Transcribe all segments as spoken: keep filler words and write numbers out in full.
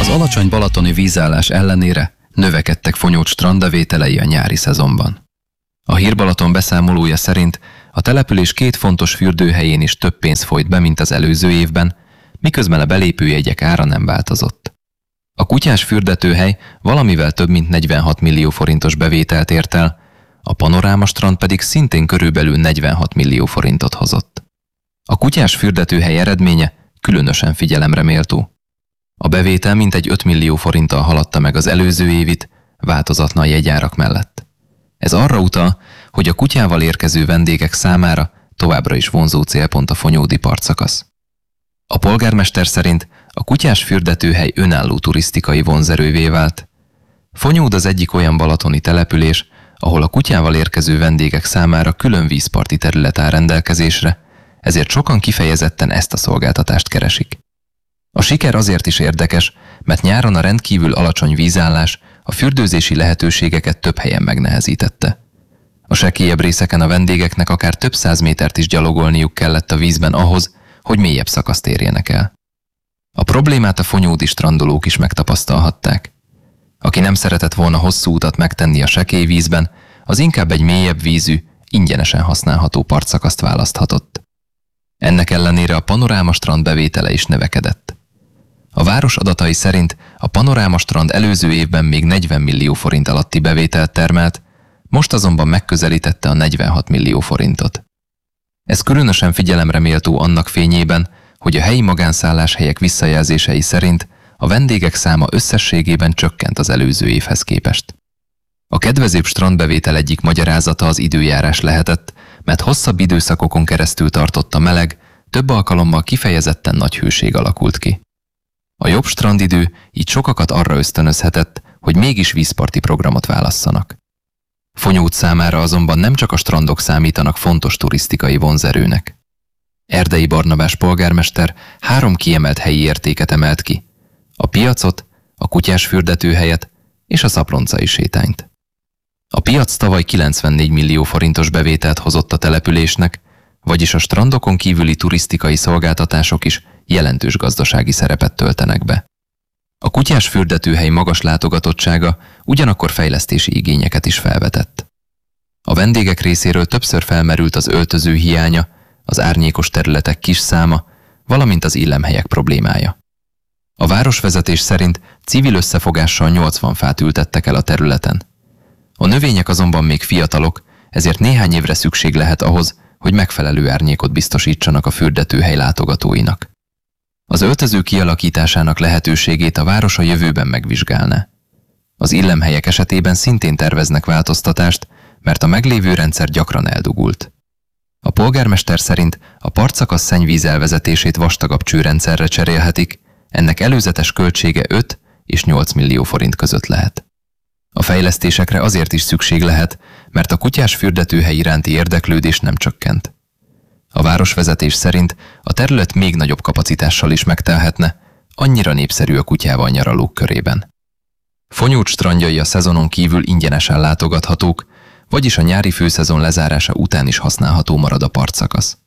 Az alacsony balatoni vízállás ellenére növekedtek Fonyód strandbevételei a nyári szezonban. A Hír-Balaton beszámolója szerint a település két fontos fürdőhelyén is több pénz folyt be, mint az előző évben, miközben a belépőjegyek ára nem változott. A Kutyás fürdetőhely valamivel több mint negyvenhat millió forintos bevételt ért el, a Panoráma strand pedig szintén körülbelül negyvenhat millió forintot hozott. A Kutyás fürdetőhely eredménye különösen figyelemre méltó. A bevétel mintegy öt millió forinttal haladta meg az előző évit, változatlan jegyárak mellett. Ez arra utal, hogy a kutyával érkező vendégek számára továbbra is vonzó célpont a fonyódi partszakasz. A polgármester szerint a Kutyás fürdetőhely önálló turisztikai vonzerővé vált. Fonyód az egyik olyan balatoni település, ahol a kutyával érkező vendégek számára külön vízparti terület áll rendelkezésre, ezért sokan kifejezetten ezt a szolgáltatást keresik. A siker azért is érdekes, mert nyáron a rendkívül alacsony vízállás a fürdőzési lehetőségeket több helyen megnehezítette. A sekélyebb részeken a vendégeknek akár több száz métert is gyalogolniuk kellett a vízben ahhoz, hogy mélyebb szakaszt érjenek el. A problémát a fonyódi strandolók is megtapasztalhatták. Aki nem szeretett volna hosszú utat megtenni a sekély vízben, az inkább egy mélyebb vízű, ingyenesen használható partszakaszt választhatott. Ennek ellenére a Panoráma strand bevétele is növekedett. A város adatai szerint a Panoráma strand előző évben még negyven millió forint alatti bevételt termelt, most azonban megközelítette a negyvenhat millió forintot. Ez különösen figyelemre méltó annak fényében, hogy a helyi magánszálláshelyek visszajelzései szerint a vendégek száma összességében csökkent az előző évhez képest. A kedvezőbb strandbevétel egyik magyarázata az időjárás lehetett, mert hosszabb időszakokon keresztül tartott a meleg, több alkalommal kifejezetten nagy hőség alakult ki. A jobb strandidő így sokakat arra ösztönözhetett, hogy mégis vízparti programot válasszanak. Fonyód számára azonban nem csak a strandok számítanak fontos turisztikai vonzerőnek. Erdei Barnabás polgármester három kiemelt helyi értéket emelt ki: a piacot, a Kutyás fürdetőhelyet és a Szaproncai sétányt. A piac tavaly kilencvennégy millió forintos bevételt hozott a településnek, vagyis a strandokon kívüli turisztikai szolgáltatások is jelentős gazdasági szerepet töltenek be. A Kutyás fürdetőhely magas látogatottsága ugyanakkor fejlesztési igényeket is felvetett. A vendégek részéről többször felmerült az öltöző hiánya, az árnyékos területek kis száma, valamint az illemhelyek problémája. A városvezetés szerint civil összefogással nyolcvan fát ültettek el a területen. A növények azonban még fiatalok, ezért néhány évre szükség lehet ahhoz, hogy megfelelő árnyékot biztosítsanak a fürdetőhely látogatóinak. Az öltöző kialakításának lehetőségét a város a jövőben megvizsgálná. Az illemhelyek esetében szintén terveznek változtatást, mert a meglévő rendszer gyakran eldugult. A polgármester szerint a partszakasz szennyvíz elvezetését vastagabb csőrendszerre cserélhetik, ennek előzetes költsége öt és nyolc millió forint között lehet. A fejlesztésekre azért is szükség lehet, mert a Kutyás fürdetőhely iránti érdeklődés nem csökkent. A városvezetés szerint a terület még nagyobb kapacitással is megtelhetne, annyira népszerű a kutyával nyaralók körében. Fonyód strandjai a szezonon kívül ingyenesen látogathatók, vagyis a nyári főszezon lezárása után is használható marad a partszakasz.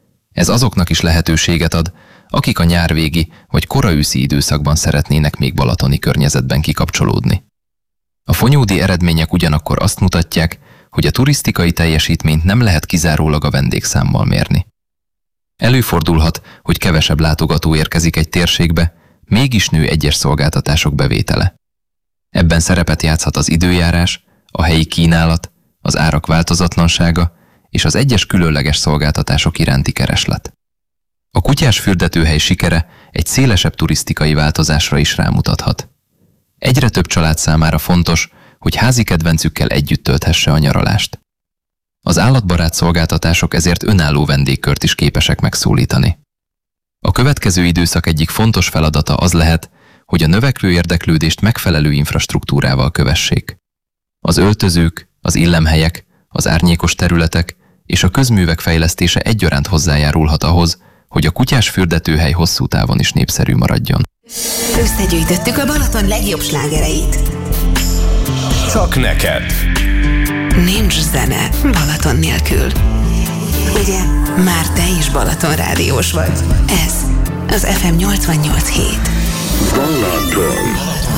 Ez azoknak is lehetőséget ad, akik a nyárvégi vagy koraőszi időszakban szeretnének még balatoni környezetben kikapcsolódni. A fonyódi eredmények ugyanakkor azt mutatják, hogy a turisztikai teljesítményt nem lehet kizárólag a vendégszámmal mérni. Előfordulhat, hogy kevesebb látogató érkezik egy térségbe, mégis nő egyes szolgáltatások bevétele. Ebben szerepet játszhat az időjárás, a helyi kínálat, az árak változatlansága és az egyes különleges szolgáltatások iránti kereslet. A Kutyás fürdetőhely sikere egy szélesebb turisztikai változásra is rámutathat. Egyre több család számára fontos, hogy házi kedvencükkel együtt tölthesse a nyaralást. Az állatbarát szolgáltatások ezért önálló vendégkört is képesek megszólítani. A következő időszak egyik fontos feladata az lehet, hogy a növekvő érdeklődést megfelelő infrastruktúrával kövessék. Az öltözők, az illemhelyek, az árnyékos területek és a közművek fejlesztése egyaránt hozzájárulhat ahhoz, hogy a Kutyás fürdetőhely hosszú távon is népszerű maradjon. Összegyűjtöttük a Balaton legjobb slágereit. Csak neked. Nincs zene Balaton nélkül. Ugye, már te is Balaton rádiós vagy. Ez az ef em nyolcvannyolc hét. Balaton.